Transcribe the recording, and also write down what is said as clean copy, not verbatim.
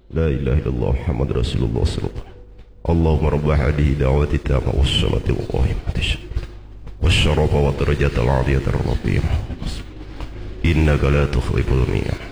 لا إله إلا الله محمد رسول الله صلى الله عليه وسلم. اللهم رب هذه دعوة التامة والصلاة القائمة والشرف والدرجة العالية الرفيعة إنك لا تخلف الميعاد.